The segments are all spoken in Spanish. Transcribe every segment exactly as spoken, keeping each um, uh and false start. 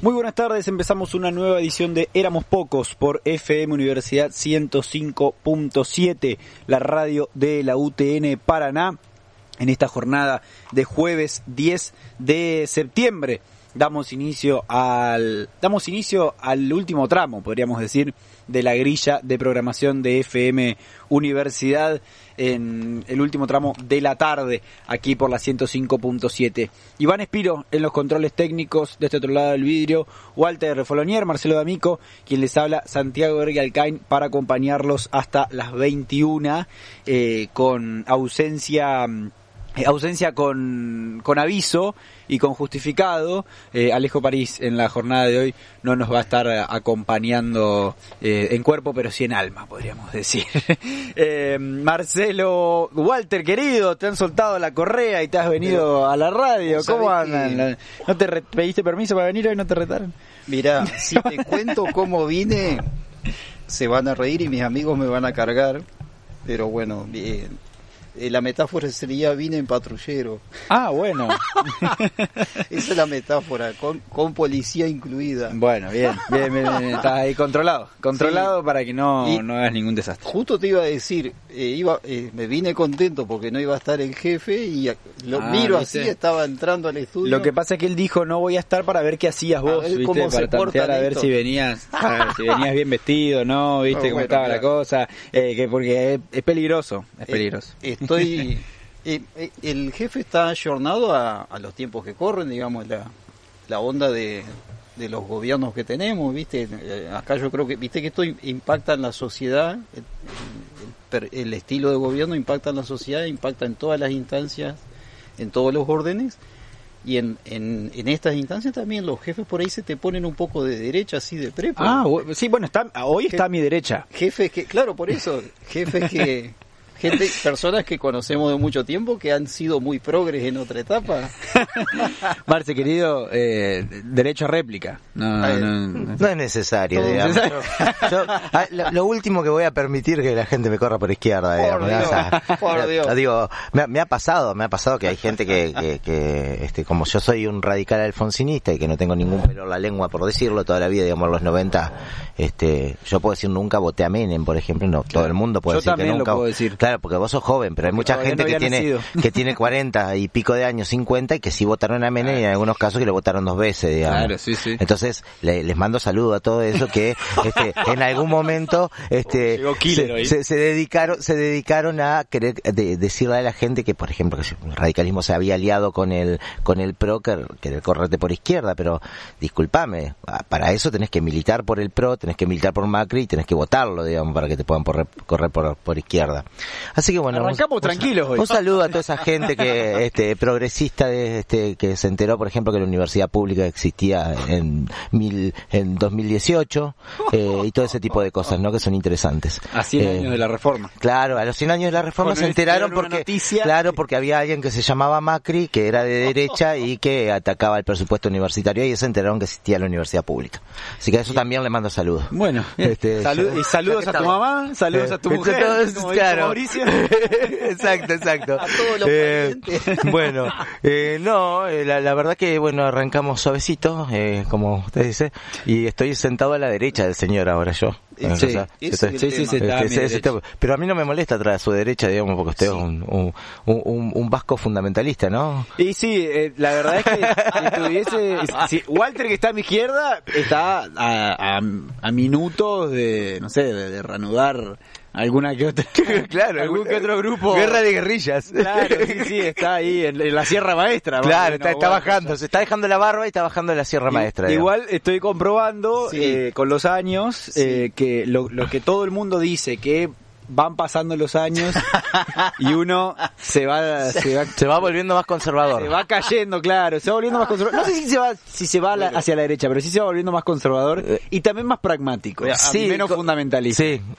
Muy buenas tardes, empezamos una nueva edición de Éramos Pocos por F M Universidad ciento cinco punto siete, la radio de la U T N Paraná, en esta jornada de jueves diez de septiembre. Damos inicio al damos inicio al último tramo, podríamos decir, de la grilla de programación de F M Universidad en el último tramo de la tarde, aquí por la ciento cinco punto siete. Iván Espiro en los controles técnicos, de este otro lado del vidrio, Walter Folonier, Marcelo D'Amico, quien les habla, Santiago Ergalcain, para acompañarlos hasta las veintiuna, eh, con ausencia... Ausencia con, con aviso y con justificado. eh, Alejo París en la jornada de hoy no nos va a estar acompañando eh, en cuerpo, pero sí en alma, podríamos decir. eh, Marcelo, Walter, querido, te han soltado la correa y te has venido pero, a la radio. ¿Cómo andan? Que... ¿No te re- pediste permiso para venir hoy y no te retaron? Mirá, si te cuento cómo vine, se van a reír y mis amigos me van a cargar. Pero bueno, bien. La metáfora sería vine en patrullero. Ah, bueno. Esa es la metáfora, con, con policía incluida. Bueno, bien, bien, bien, bien. Estás ahí controlado, controlado sí. Para que no, no hagas ningún desastre. Justo te iba a decir, eh, iba, eh, me vine contento porque no iba a estar el jefe y lo ah, miro ¿viste? Así, estaba entrando al estudio. Lo que pasa es que él dijo no voy a estar para ver qué hacías vos, a ver, ¿viste? Para tantear a ver si venías, a ver, si venías bien vestido, no, viste no, cómo bueno, estaba claro. La cosa, eh, que porque es, es peligroso, es peligroso. Eh, Estoy, eh, eh, el jefe está ayornado a, a los tiempos que corren, digamos, la, la onda de, de los gobiernos que tenemos, ¿viste? Eh, acá yo creo que, ¿viste? Que esto impacta en la sociedad, el, el, el estilo de gobierno impacta en la sociedad, impacta en todas las instancias, en todos los órdenes, y en, en, en estas instancias también los jefes por ahí se te ponen un poco de derecha, así de prepo. Ah, sí, bueno, está, hoy está Je- a mi derecha. Jefes que, claro, por eso, jefes que... Gente, personas que conocemos de mucho tiempo que han sido muy progres en otra etapa. Marce, querido, eh, derecho a réplica. No, Ay, no, no, no es necesario, digamos. Necesario. Yo, lo, lo último que voy a permitir que la gente me corra por izquierda, por digamos. Dios, o sea, por Dios. Digo, me, me ha pasado, me ha pasado que hay gente que, que, que este, como yo soy un radical alfonsinista y que no tengo ningún pelo en la lengua por decirlo, toda la vida, digamos, en los noventa, este, yo puedo decir nunca voté a Menem, por ejemplo, no, claro. Todo el mundo puede yo decir que nunca. Yo también lo puedo decir. Claro, porque vos sos joven, pero hay mucha porque gente no que tiene nacido. que tiene cuarenta y pico de años, cincuenta, y que sí votaron a Menem, y en algunos casos que le votaron dos veces, digamos. Claro, sí, sí. Entonces, le, les mando saludo a todo eso que este, en algún momento este se, se, se dedicaron se dedicaron a querer de, decirle a la gente que, por ejemplo, que el radicalismo se había aliado con el con el PRO, que querer correrte por izquierda, pero discúlpame, para eso tenés que militar por el PRO, tenés que militar por Macri y tenés que votarlo, digamos, para que te puedan por, correr por, por izquierda. Así que bueno, arrancamos un, tranquilos hoy. Un saludo a toda esa gente que este progresista de, este que se enteró, por ejemplo, que la universidad pública existía en mil en dos mil dieciocho, eh, y todo ese tipo de cosas, ¿no? Que son interesantes. A cien eh, años de la reforma. Claro, a los cien años de la reforma bueno, se enteraron porque claro, porque había alguien que se llamaba Macri, que era de derecha y que atacaba el presupuesto universitario, y se enteraron que existía la universidad pública. Así que a eso también le mando saludos. Bueno, este, Salud, y saludos a tu mamá, saludos a tu mujer, todos, como claro. Mauricio. Exacto, exacto. A todos los eh, Bueno, eh, no, eh, la, la verdad que bueno, arrancamos suavecito, eh, como usted dice, y estoy sentado a la derecha del señor ahora yo. Sí, o sea, sí, sí, sí, sí, sí, está este, ese, ese, pero a mí no me molesta atrás a su derecha, digamos, porque usted sí. es un, un, un, un vasco fundamentalista, ¿no? Y sí, eh, la verdad es que si tuviese, si Walter, que está a mi izquierda, está a, a, a minutos de, no sé, de, de reanudar alguna que otra, claro, algún que otro grupo, guerra de guerrillas. Claro, sí, sí, está ahí en, en la Sierra Maestra. Claro, está, está bajando, se está dejando la barba y está bajando la Sierra Maestra. Y, igual estoy comprobando sí. eh, con los años sí. eh, que lo, lo que todo el mundo dice, que van pasando los años y uno se va, se va se va volviendo más conservador, se va cayendo, claro, se va volviendo más conservador. No sé si se va si se va la, hacia la derecha, pero sí se va volviendo más conservador y también más pragmático, sí, menos fundamentalista. Sí.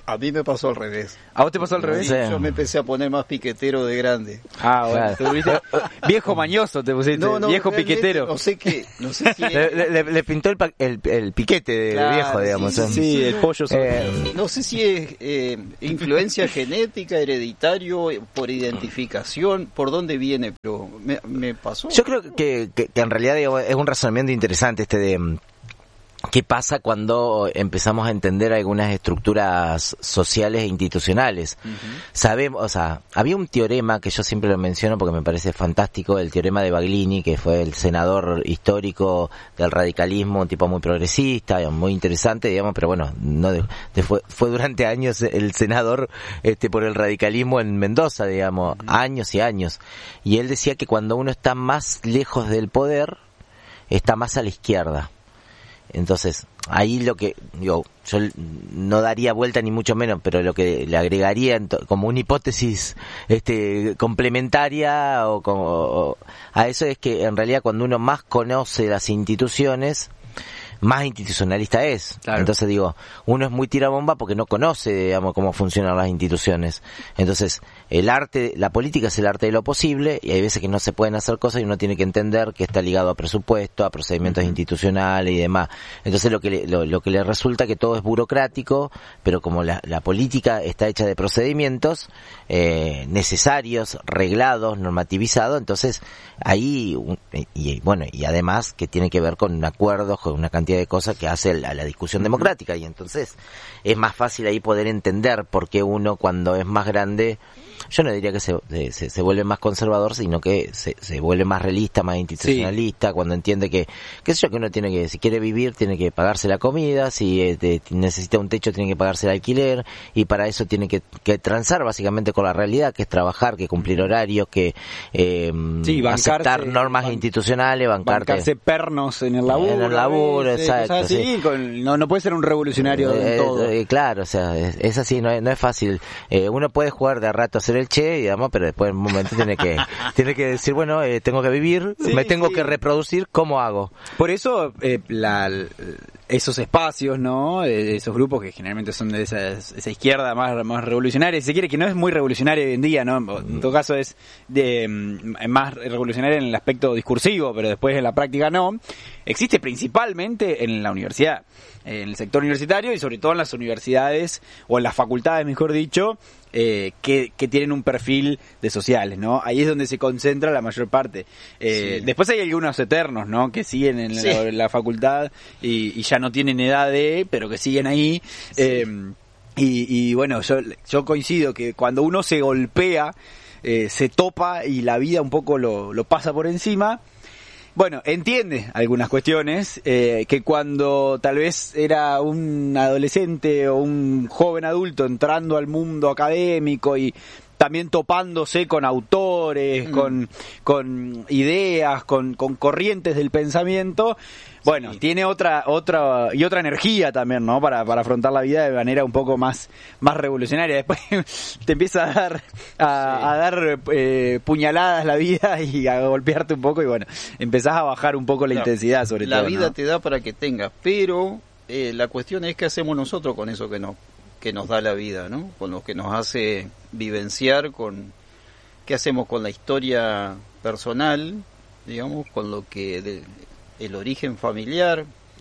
A mí me pasó al revés. ¿A vos te pasó al revés? Sí, yo me empecé a poner más piquetero de grande. Ah, bueno. Te volviste viejo mañoso, te pusiste. No, no, viejo piquetero. No sé qué. No sé si le, le, le pintó el, el, el piquete de claro, viejo, digamos. Sí, sí el pollo. Eh, no sé si es eh, influencia genética, hereditario, por identificación, por dónde viene, pero me, me pasó. Yo creo que, que, que en realidad digamos, es un razonamiento interesante este de... ¿Qué pasa cuando empezamos a entender algunas estructuras sociales e institucionales? Uh-huh. Sabemos, o sea, había un teorema que yo siempre lo menciono porque me parece fantástico, el teorema de Baglini, que fue el senador histórico del radicalismo, un tipo muy progresista, muy interesante, digamos, pero bueno, no de, de fue, fue durante años el senador este por el radicalismo en Mendoza, digamos, uh-huh. años y años. Y él decía que cuando uno está más lejos del poder, está más a la izquierda. Entonces, ahí lo que, digo, yo no daría vuelta ni mucho menos, pero lo que le agregaría como una hipótesis este complementaria o, como, o a eso es que en realidad cuando uno más conoce las instituciones, más institucionalista es. Claro. Entonces digo, uno es muy tirabomba porque no conoce, digamos, cómo funcionan las instituciones. Entonces, el arte, la política es el arte de lo posible y hay veces que no se pueden hacer cosas y uno tiene que entender que está ligado a presupuesto, a procedimientos uh-huh. institucionales y demás. Entonces lo que le, lo, lo que le resulta que todo es burocrático, pero como la, la política está hecha de procedimientos eh, necesarios, reglados, normativizados, entonces ahí, y bueno, y además que tiene que ver con acuerdos, con una cantidad de cosas que hace la, la discusión democrática, y entonces es más fácil ahí poder entender por qué uno cuando es más grande, yo no diría que se, se, se vuelve más conservador, sino que se, se vuelve más realista, más institucionalista, sí. Cuando entiende que, qué sé yo, que uno tiene que, si quiere vivir, tiene que pagarse la comida, si eh, de, necesita un techo, tiene que pagarse el alquiler, y para eso tiene que, que transar básicamente con la realidad, que es trabajar, que cumplir horarios, que eh, sí, bancarse, aceptar normas ban- institucionales, bancarte, bancarse pernos en el laburo. En el laburo, eh, exacto. Así, sí. con, no, no puede ser un revolucionario eh, en todo. Eh, claro, o sea, es, es así, no es, no es fácil. Eh, uno puede jugar de a rato a ser el che, digamos, pero después en un momento tiene que tiene que decir, bueno, eh, tengo que vivir, sí, me tengo sí. que reproducir, ¿cómo hago? Por eso eh, la, esos espacios, ¿no? Eh, esos grupos que generalmente son de esa, esa izquierda más más revolucionaria, si se quiere, que no es muy revolucionaria hoy en día, ¿no? En todo caso es de más revolucionaria en el aspecto discursivo, pero después en la práctica no. Existe principalmente en la universidad, en el sector universitario y sobre todo en las universidades o en las facultades, mejor dicho, eh, que, que tienen un perfil de sociales, ¿no? Ahí es donde se concentra la mayor parte. Eh, sí. Después hay algunos eternos, ¿no? Que siguen en sí. la, la facultad y, y ya no tienen edad de, pero que siguen ahí. Sí. Eh, y, y bueno, yo, yo coincido que cuando uno se golpea, eh, se topa y la vida un poco lo, lo pasa por encima. Bueno, entiende algunas cuestiones eh, que cuando tal vez era un adolescente o un joven adulto entrando al mundo académico y también topándose con autores, mm. con con ideas, con, con corrientes del pensamiento, bueno, sí. tiene otra otra y otra energía también, ¿no? Para para afrontar la vida de manera un poco más más revolucionaria. Después te empieza a dar a, sí. a dar eh, puñaladas la vida y a golpearte un poco y bueno, empezás a bajar un poco la, la intensidad sobre la todo. La vida ¿no? te da para que tengas, pero eh, la cuestión es qué hacemos nosotros con eso que no que nos da la vida, ¿no? Con lo que nos hace vivenciar, con qué hacemos con la historia personal, digamos, con lo que de, el origen familiar,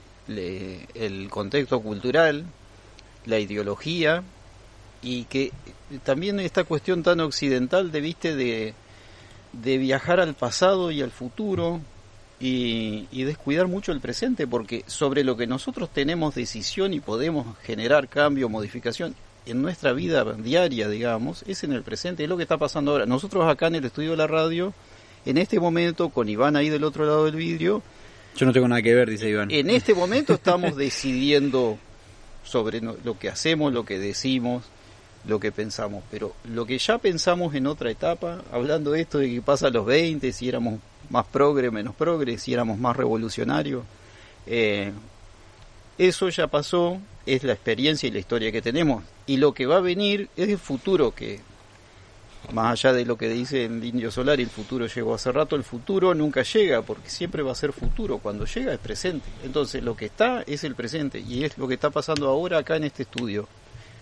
le, el contexto cultural, la ideología, y que también esta cuestión tan occidental de, viste, de, de viajar al pasado y al futuro, y, y descuidar mucho el presente, porque sobre lo que nosotros tenemos decisión y podemos generar cambio, modificación en nuestra vida diaria, digamos, es en el presente, es lo que está pasando ahora. Nosotros acá en el estudio de la radio, en este momento, con Iván ahí del otro lado del vidrio, yo no tengo nada que ver, dice Iván. En este momento estamos decidiendo sobre lo que hacemos, lo que decimos, lo que pensamos, pero lo que ya pensamos en otra etapa, hablando de esto de que pasa a los veinte, si éramos más progre, menos progre, si éramos más revolucionarios, eh, eso ya pasó, es la experiencia y la historia que tenemos, y lo que va a venir es el futuro, que más allá de lo que dice el Indio Solari, el futuro llegó hace rato, el futuro nunca llega, porque siempre va a ser futuro, cuando llega es presente, entonces lo que está es el presente, y es lo que está pasando ahora acá en este estudio.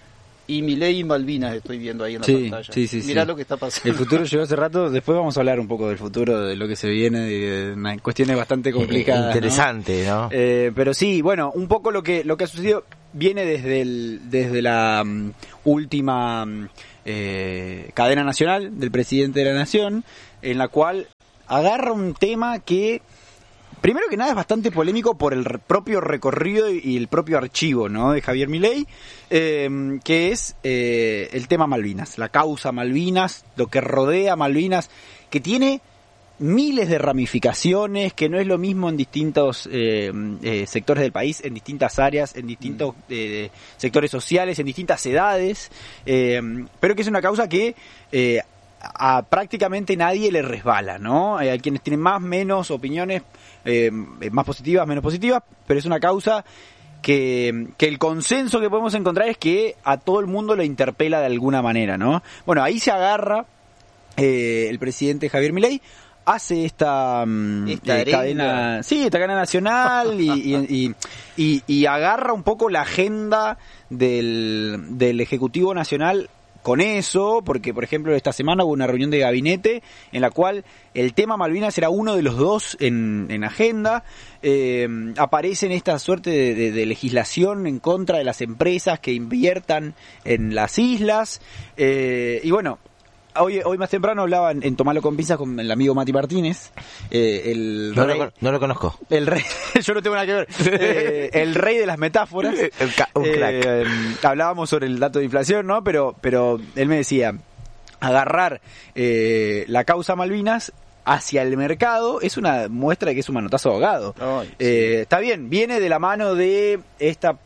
y Milei y Malvinas estoy viendo ahí en la sí, pantalla. Sí, sí, Mirá sí. lo que está pasando. El futuro llegó hace rato, después vamos a hablar un poco del futuro, de lo que se viene, de, de cuestiones bastante complicadas. Eh, interesante, ¿no? ¿no? Eh, pero sí, bueno, un poco lo que lo que ha sucedido viene desde el, desde la um, última um, eh, cadena nacional del presidente de la Nación, en la cual agarra un tema que primero que nada es bastante polémico por el propio recorrido y el propio archivo, ¿no?, de Javier Milei, eh, que es eh, el tema Malvinas, la causa Malvinas, lo que rodea Malvinas, que tiene miles de ramificaciones, que no es lo mismo en distintos eh, eh, sectores del país, en distintas áreas, en distintos eh, sectores sociales, en distintas edades, eh, pero que es una causa que eh, a prácticamente nadie le resbala, ¿no? Hay quienes tienen más, menos opiniones, eh, más positivas, menos positivas, pero es una causa que, que el consenso que podemos encontrar es que a todo el mundo le interpela de alguna manera, ¿no? Bueno, ahí se agarra eh, el presidente Javier Milei, hace esta, esta eh, cadena, sí, esta cadena nacional y, y, y, y, y agarra un poco la agenda del, del Ejecutivo Nacional con eso, porque por ejemplo esta semana hubo una reunión de gabinete en la cual el tema Malvinas era uno de los dos en, en agenda. Eh, aparece en esta suerte de, de, de legislación en contra de las empresas que inviertan en las islas, eh, y bueno, Hoy, hoy más temprano hablaba en, en Tomarlo con Pinzas con el amigo Mati Martínez, eh, el no, rey, lo, no lo conozco. El rey, yo no tengo nada que ver, eh, el rey de las metáforas. Un crack. Eh, hablábamos sobre el dato de inflación, ¿no? Pero, pero él me decía, agarrar eh, la causa Malvinas hacia el mercado es una muestra de que es un manotazo ahogado. Ay, sí. eh, está bien, viene de la mano de esta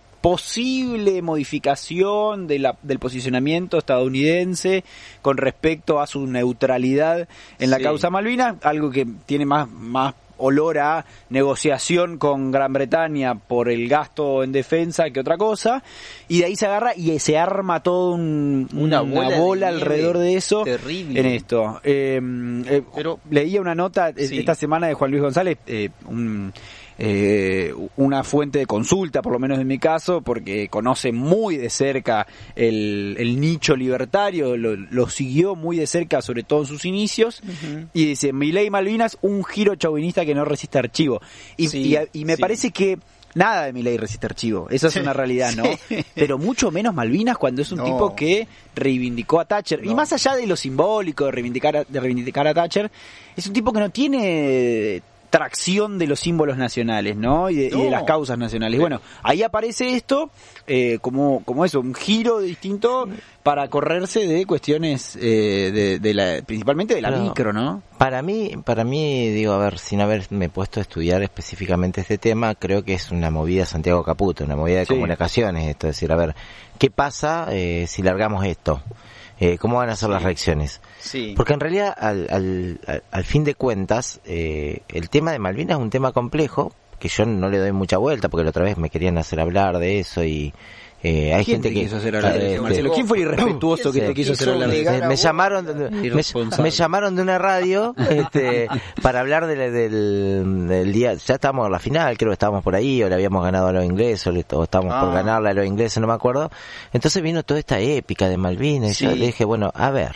posible modificación de la, del posicionamiento estadounidense con respecto a su neutralidad en la sí. causa Malvinas, algo que tiene más, más olor a negociación con Gran Bretaña por el gasto en defensa que otra cosa, y de ahí se agarra y se arma todo un, una, una bola, bola de alrededor de eso terrible. en esto. Eh, eh, Pero leía una nota sí. esta semana de Juan Luis González, eh, un Eh, una fuente de consulta, por lo menos en mi caso, porque conoce muy de cerca el, el nicho libertario, lo, lo siguió muy de cerca, sobre todo en sus inicios, uh-huh. y dice, Milei Malvinas, un giro chauvinista que no resiste archivo. Y, sí, y, y me sí. parece que nada de Milei resiste archivo, eso es sí. una realidad, ¿no? Sí. Pero mucho menos Malvinas cuando es un no. tipo que reivindicó a Thatcher, no. y más allá de lo simbólico de reivindicar a, de reivindicar a Thatcher, es un tipo que no tiene tracción de los símbolos nacionales, ¿no? Y de, no. y de las causas nacionales. Bueno, ahí aparece esto eh, como como eso, un giro distinto para correrse de cuestiones eh, de, de la, principalmente de la no. micro, ¿no? Para mí, para mí, digo, a ver, sin haberme puesto a estudiar específicamente este tema, creo que es una movida Santiago Caputo, una movida de sí. comunicaciones, esto, es decir, a ver, ¿qué pasa eh, si largamos esto? Eh, ¿Cómo van a ser sí. las reacciones? Sí. Porque en realidad, al, al, al, al fin de cuentas, eh, el tema de Malvinas es un tema complejo, que yo no le doy mucha vuelta, porque la otra vez me querían hacer hablar de eso y eh, hay gente que... Quiso hacer hablar de eso, Marcelo? ¿Quién fue el irrespetuoso que te quiso hacer hablar de eso? Me, me llamaron de, me, me llamaron de una radio este, para hablar de, del, del día, ya estábamos en la final, creo que estábamos por ahí, o le habíamos ganado a los ingleses, o, o estábamos ah. por ganarle a los ingleses, no me acuerdo. Entonces vino toda esta épica de Malvinas, sí. y yo le dije, bueno, a ver,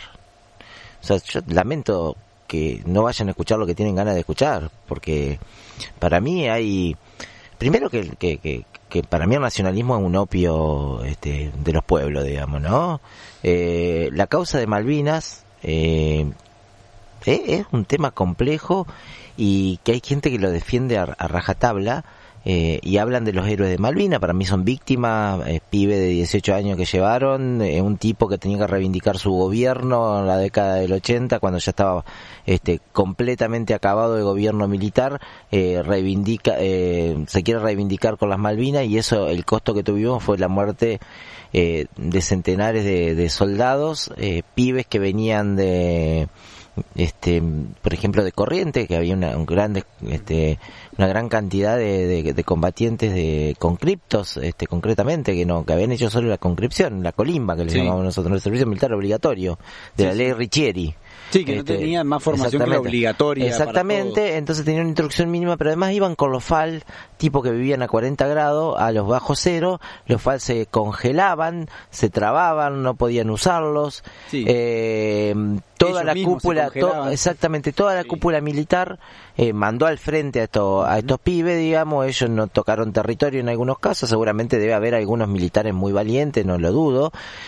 o sea, yo lamento que no vayan a escuchar lo que tienen ganas de escuchar, porque para mí hay, primero que, que, que que para mí el nacionalismo es un opio este, de los pueblos, digamos, ¿no? Eh, la causa de Malvinas eh, eh, es un tema complejo y que hay gente que lo defiende a, a rajatabla eh, y hablan de los héroes de Malvinas. Para mí son víctimas, eh, pibe de dieciocho años que llevaron, eh, un tipo que tenía que reivindicar su gobierno en la década del ochenta, cuando ya estaba este completamente acabado el gobierno militar, eh, reivindica eh, se quiere reivindicar con las Malvinas, y eso, el costo que tuvimos fue la muerte eh, de centenares de, de soldados, eh, pibes que venían de este por ejemplo de Corrientes, que había una un grande este una gran cantidad de, de, de combatientes de conscriptos, este concretamente que no que habían hecho solo la conscripción, la colimba que le sí. llamamos nosotros, el servicio militar obligatorio de sí, la ley Riccieri. Sí, que este, no tenían más formación que la obligatoria. Exactamente, para entonces tenían una instrucción mínima, pero además iban con los F A L, tipo que vivían a cuarenta grados, a los bajo cero, los F A L se congelaban, se trababan, no podían usarlos, sí. eh, toda la cúpula, to, exactamente, toda la sí. cúpula militar eh, mandó al frente a, esto, a estos pibes, digamos, ellos no tocaron territorio en algunos casos, seguramente debe haber algunos militares muy valientes, no lo dudo,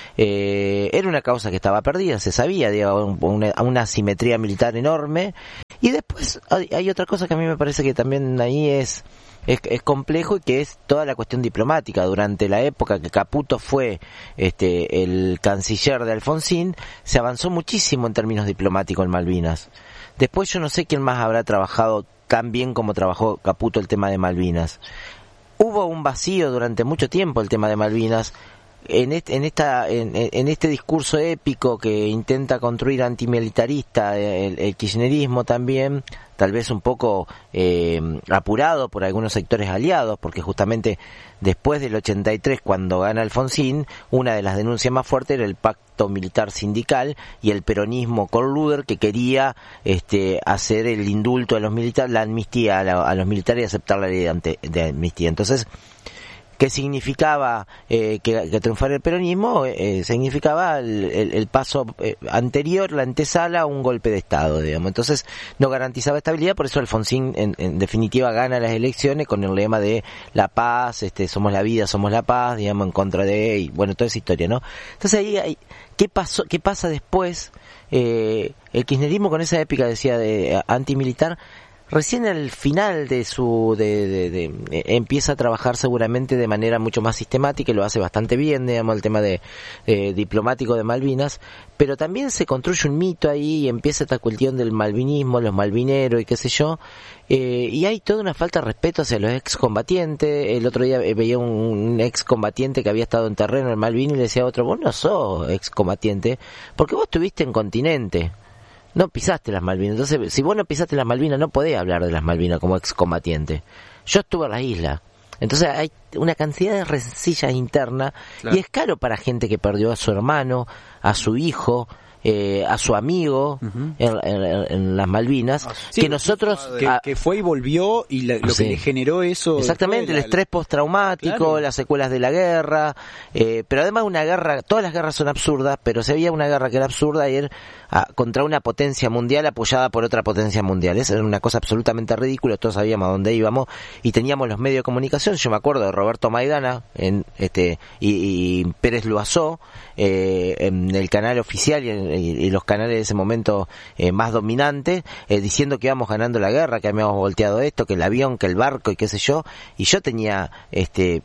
eh, era una causa que estaba perdida, se sabía, digamos, una, una asimetría militar enorme, y después hay, hay otra cosa que a mí me parece que también ahí es Es, es complejo y que es toda la cuestión diplomática. Durante la época que Caputo fue este el canciller de Alfonsín, se avanzó muchísimo en términos diplomáticos en Malvinas. Después yo no sé quién más habrá trabajado tan bien como trabajó Caputo el tema de Malvinas. Hubo un vacío durante mucho tiempo el tema de Malvinas. En este, en esta en, en este discurso épico que intenta construir antimilitarista el, el kirchnerismo también, tal vez un poco eh, apurado por algunos sectores aliados, porque justamente después del ochenta y tres, cuando gana Alfonsín, una de las denuncias más fuertes era el pacto militar sindical y el peronismo con Luder, que quería este hacer el indulto a los militares, la amnistía a, la, a los militares y aceptar la ley de, ante, de amnistía. Entonces, ¿qué significaba eh, que, que triunfara el peronismo? Eh, significaba el, el, el paso eh, anterior, la antesala a un golpe de Estado, digamos. Entonces no garantizaba estabilidad, por eso Alfonsín en, en definitiva gana las elecciones con el lema de la paz, este, somos la vida, somos la paz, digamos, en contra de, y bueno, toda esa historia, ¿no? Entonces ahí, ahí ¿qué pasó? ¿Qué pasa después? Eh, el kirchnerismo con esa épica, decía, de antimilitar, recién al final de su de, de, de, de empieza a trabajar seguramente de manera mucho más sistemática y lo hace bastante bien, digamos, el tema de eh, diplomático de Malvinas, pero también se construye un mito ahí y empieza esta cuestión del malvinismo, los malvineros y qué sé yo, eh, y hay toda una falta de respeto hacia los excombatientes. El otro día veía un, un excombatiente que había estado en terreno en Malvinas y le decía a otro, vos no sos excombatiente porque vos estuviste en continente, no pisaste las Malvinas. Entonces, si vos no pisaste las Malvinas, no podés hablar de las Malvinas como excombatiente. Yo estuve en la isla. Entonces hay una cantidad de rencillas internas, claro. Y es caro para gente que perdió a su hermano, a su hijo, eh, a su amigo, uh-huh. en, en, en las Malvinas, sí, que nosotros... Que, a, que fue y volvió y la, lo sí. que le generó eso... Exactamente, el estrés postraumático, claro. Las secuelas de la guerra, eh, pero además una guerra, todas las guerras son absurdas, pero si había una guerra que era absurda y era a, contra una potencia mundial apoyada por otra potencia mundial. Esa era una cosa absolutamente ridícula, todos sabíamos a dónde íbamos y teníamos los medios de comunicación. Yo me acuerdo de Roberto Maidana en este y, y Pérez Loazó eh, en el canal oficial y, en, y, y los canales de ese momento eh, más dominantes, eh, diciendo que íbamos ganando la guerra, que habíamos volteado esto, que el avión, que el barco y qué sé yo, y yo tenía este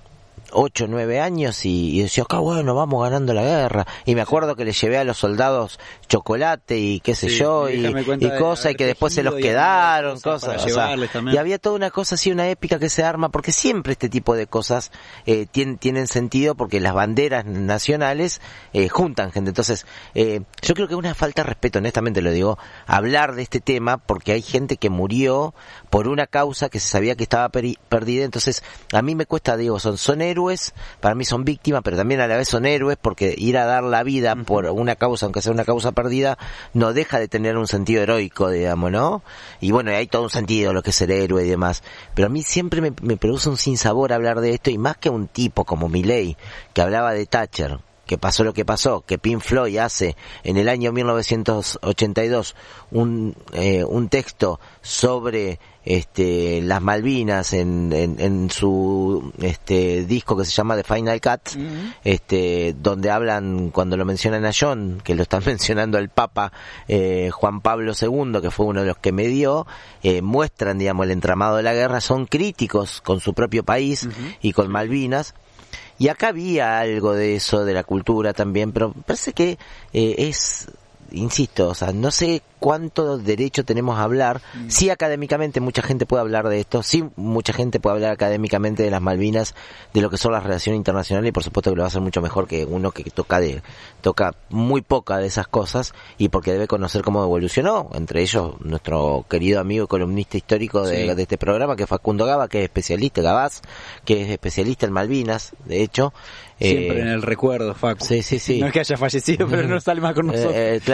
ocho, nueve años y, y decía, qué bueno, vamos ganando la guerra. Y me acuerdo que le llevé a los soldados chocolate y qué sé sí, yo, y, y cosas, y que después se los quedaron, cosas. O sea, y había toda una cosa así, una épica que se arma, porque siempre este tipo de cosas eh, tienen, tienen sentido, porque las banderas nacionales eh, juntan gente. Entonces, eh, yo creo que es una falta de respeto, honestamente lo digo, hablar de este tema, porque hay gente que murió por una causa que se sabía que estaba peri- perdida. Entonces, a mí me cuesta, digo, son, son héroes, para mí son víctimas, pero también a la vez son héroes, porque ir a dar la vida por una causa, aunque sea una causa perdida, no deja de tener un sentido heroico, digamos, ¿no? Y bueno, hay todo un sentido lo que es ser héroe y demás, pero a mí siempre me, me produce un sinsabor hablar de esto, y más que un tipo como Milei, que hablaba de Thatcher, que pasó lo que pasó, que Pink Floyd hace en el año mil novecientos ochenta y dos un eh, un texto sobre este las Malvinas en, en, en su este disco que se llama The Final Cut, uh-huh. este donde hablan, cuando lo mencionan a John, que lo están mencionando al Papa eh, Juan Pablo segundo, que fue uno de los que me dio, eh, muestran, digamos, el entramado de la guerra, son críticos con su propio país, uh-huh. y con Malvinas. Y acá había algo de eso, de la cultura también, pero parece que eh, es, insisto, o sea, no sé cuánto derecho tenemos a hablar. Mm. Sí, académicamente mucha gente puede hablar de esto, sí, mucha gente puede hablar académicamente de las Malvinas, de lo que son las relaciones internacionales, y por supuesto que lo va a hacer mucho mejor que uno que toca de toca muy poca de esas cosas, y porque debe conocer cómo evolucionó, entre ellos nuestro querido amigo y columnista histórico de, sí. de este programa, que es Facundo Gaba, que es especialista, Gabás, que es especialista en Malvinas, de hecho. Siempre eh, en el recuerdo, Facu. Sí, sí, sí. No es que haya fallecido, pero no sale más con nosotros. Eh, eh, claro.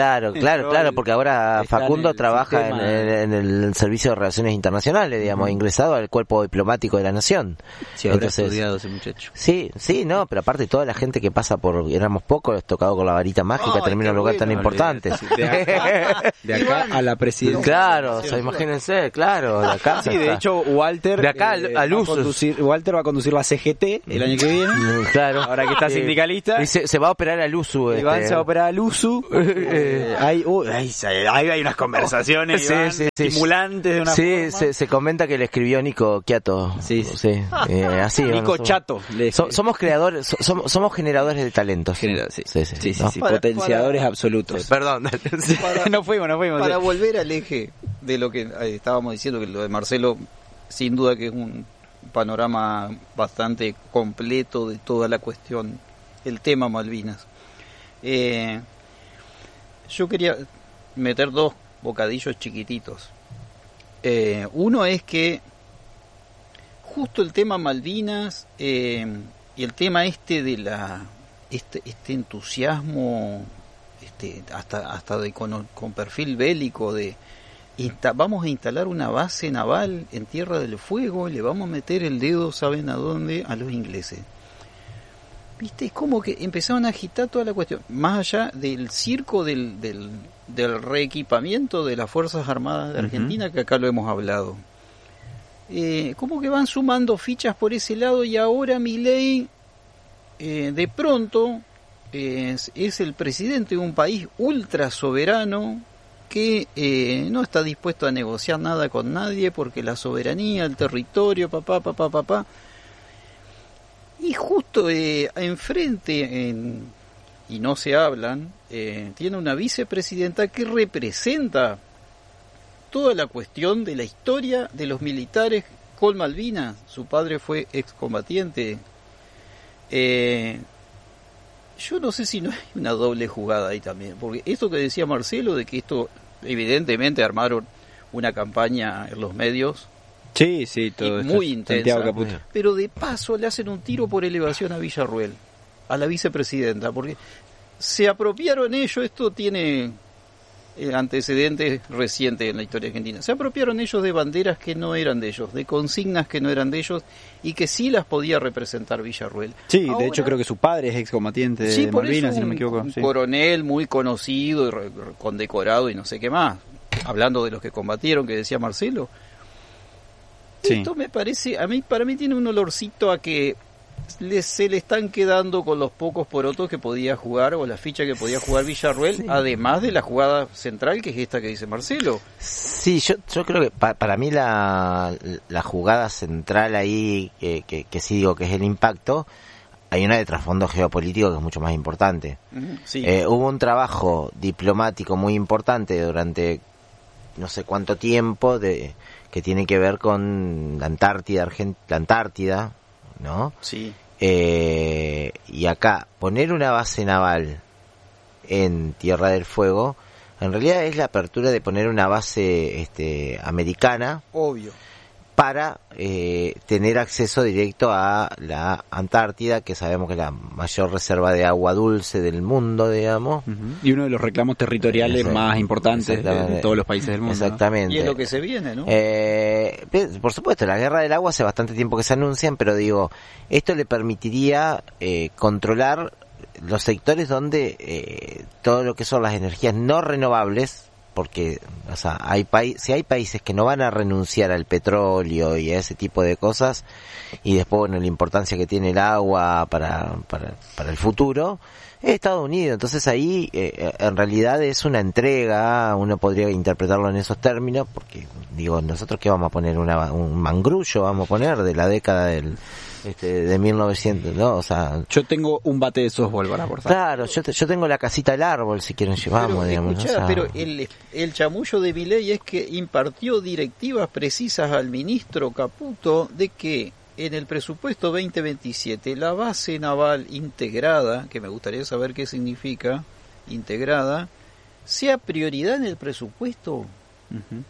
Claro, claro, claro, porque ahora Facundo en trabaja en, en, en el Servicio de Relaciones Internacionales, digamos, uh-huh. ingresado al cuerpo diplomático de la nación. Sí, habrá Entonces, estudiado ese muchacho. Sí, sí, no, pero aparte toda la gente que pasa por Éramos Pocos, tocado con la varita mágica, oh, termina en un lugar bueno, tan importante. De acá, de acá a la presidencia. Claro, o sea, imagínense, claro, de acá. Sí, de hecho, Walter, de acá eh, al uso. Walter va a conducir la C G T el año que viene. Claro. Ahora que está eh, sindicalista. Y se, se va a operar al uso. Iván este. se va a operar al uso. eh, hay, uh, hay, hay, hay unas conversaciones sí, Iván, sí, sí, estimulantes de una sí, forma. Se, se comenta que le escribió Nico Quiato. Sí, sí. sí eh, así. Nico bueno, Chato. So, somos creadores, so, somos, somos generadores de talentos. Genera, sí, sí, sí, sí, sí, ¿no? sí para, potenciadores para, absolutos. Sí, perdón. Para, no fuimos, no fuimos. Para sí. volver al eje de lo que eh, estábamos diciendo, que lo de Marcelo, sin duda que es un panorama bastante completo de toda la cuestión, el tema Malvinas. Eh, yo quería meter dos bocadillos chiquititos. Eh, uno es que justo el tema Malvinas eh, y el tema este de la este, este entusiasmo este, hasta hasta de con, con perfil bélico de insta, vamos a instalar una base naval en Tierra del Fuego y le vamos a meter el dedo, ¿saben a dónde? A los ingleses. ¿Viste? Es como que empezaron a agitar toda la cuestión, más allá del circo del, del, del reequipamiento de las Fuerzas Armadas de Argentina, uh-huh. que acá lo hemos hablado. Eh, como que van sumando fichas por ese lado y ahora Milei eh, de pronto eh, es, es el presidente de un país ultra soberano que eh, no está dispuesto a negociar nada con nadie porque la soberanía, el territorio, papá, papá, papá. Y justo eh, enfrente, en, y no se hablan, eh, tiene una vicepresidenta que representa toda la cuestión de la historia de los militares con Malvinas. Su padre fue excombatiente. Eh, yo no sé si no hay una doble jugada ahí también, porque esto que decía Marcelo, de que esto evidentemente armaron una campaña en los medios, sí, sí, todo muy intensa, pero de paso le hacen un tiro por elevación a Villarruel, a la vicepresidenta, porque se apropiaron ellos, esto tiene antecedentes recientes en la historia argentina, se apropiaron ellos de banderas que no eran de ellos, de consignas que no eran de ellos y que sí las podía representar Villarruel. Sí, ahora, de hecho creo que su padre es excombatiente de sí, Malvinas, si no me un, equivoco. Un sí. coronel muy conocido y re, condecorado y no sé qué más, hablando de los que combatieron, que decía Marcelo. Sí. Esto me parece, a mí para mí tiene un olorcito a que le, se le están quedando con los pocos porotos que podía jugar o la ficha que podía jugar Villarruel, sí. además de la jugada central que es esta que dice Marcelo. Sí, yo yo creo que pa, para mí la, la jugada central ahí, que, que, que sí digo que es el impacto, hay una de trasfondo geopolítico que es mucho más importante. Uh-huh, sí. eh, hubo un trabajo diplomático muy importante durante no sé cuánto tiempo de que tiene que ver con la Antártida, Argent- la Antártida, ¿no? Sí. Eh, y acá, poner una base naval en Tierra del Fuego, en realidad es la apertura de poner una base este, americana. Obvio. Para eh, tener acceso directo a la Antártida, que sabemos que es la mayor reserva de agua dulce del mundo, digamos. Uh-huh. Y uno de los reclamos territoriales sí, más importantes de, de todos los países del mundo. Exactamente. ¿No? Y es lo que se viene, ¿no? Eh, por supuesto, la guerra del agua hace bastante tiempo que se anuncian, pero digo, esto le permitiría eh, controlar los sectores donde eh, todo lo que son las energías no renovables, porque o sea hay paí- si hay países que no van a renunciar al petróleo y a ese tipo de cosas, y después bueno la importancia que tiene el agua para para para el futuro, es Estados Unidos. Entonces ahí eh, en realidad es una entrega, uno podría interpretarlo en esos términos, porque digo, nosotros qué vamos a poner, una un mangrullo vamos a poner de la década del Este, de mil novecientos, ¿no? O sea, yo tengo un bate de softball para aportar. Claro, yo te, yo tengo la casita del árbol, si quieren llevamos, pero, digamos. Escuchá, ¿no? O sea, pero el, el chamullo de Milei es que impartió directivas precisas al ministro Caputo de que en el presupuesto veinte veintisiete la base naval integrada, que me gustaría saber qué significa integrada, sea prioridad en el presupuesto. Uh-huh.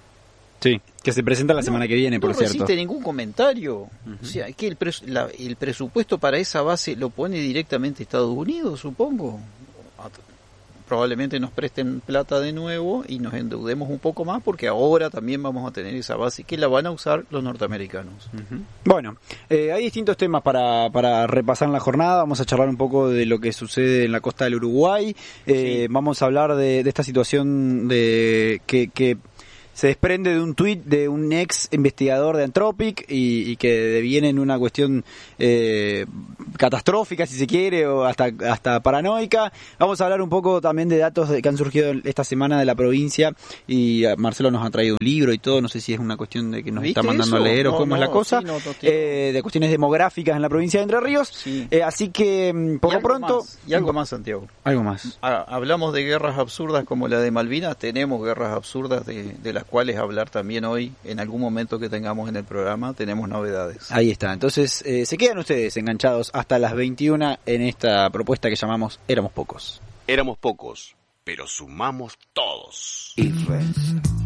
Sí, que se presenta la semana no, que viene, por no cierto. No existe ningún comentario. Uh-huh. O sea, que el, pres, la, el presupuesto para esa base lo pone directamente Estados Unidos, supongo. probablemente nos presten plata de nuevo y nos endeudemos un poco más, porque ahora también vamos a tener esa base que la van a usar los norteamericanos. Uh-huh. Bueno, eh, hay distintos temas para, para repasar en la jornada. Vamos a charlar un poco de lo que sucede en la costa del Uruguay. Eh, sí. Vamos a hablar de, de esta situación de que... que se desprende de un tuit de un ex investigador de Anthropic y, y que deviene en una cuestión eh, catastrófica, si se quiere, o hasta hasta paranoica. Vamos a hablar un poco también de datos de, que han surgido esta semana de la provincia, y Marcelo nos ha traído un libro y todo. No sé si es una cuestión de que nos está mandando eso? a leer o no, cómo no, es la cosa, sí, no, no, eh, de cuestiones demográficas en la provincia de Entre Ríos. Sí. Eh, así que, por lo pronto... Más, y algo más, Santiago. Algo más. Ah, hablamos de guerras absurdas como la de Malvinas, tenemos guerras absurdas de, de las cuales hablar también hoy, en algún momento que tengamos en el programa, tenemos novedades. Ahí está, entonces eh, se quedan ustedes enganchados hasta las veintiuna en esta propuesta que llamamos Éramos Pocos. Éramos pocos, pero sumamos todos. Y res.